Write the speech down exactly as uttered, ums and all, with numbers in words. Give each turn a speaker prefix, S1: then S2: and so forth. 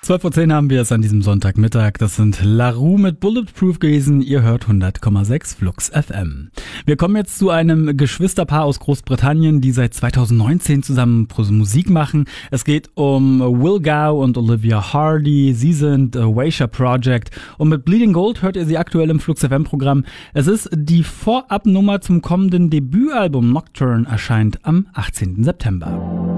S1: zwölf Uhr zehn haben wir es an diesem Sonntagmittag. Das sind La Roux mit Bulletproof gewesen. Ihr hört hundert Komma sechs Flux F M. Wir kommen jetzt zu einem Geschwisterpaar aus Großbritannien, die seit zweitausendneunzehn zusammen Musik machen. Es geht um Will Gow und Olivia Hardy. Sie sind Waysha Project und mit Bleeding Gold hört ihr sie aktuell im Flux F M Programm. Es ist die Vorabnummer zum kommenden Debütalbum Nocturne, erscheint am achtzehnten September.